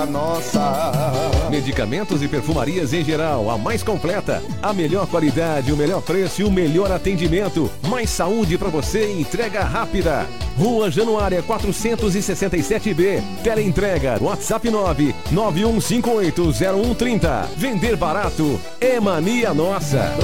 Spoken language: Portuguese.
Nossa. Medicamentos e perfumarias em geral, a mais completa, a melhor qualidade, o melhor preço e o melhor atendimento. Mais saúde para você e entrega rápida. Rua Januária 467B. Teleentrega, WhatsApp 991580130. Vender barato é mania nossa.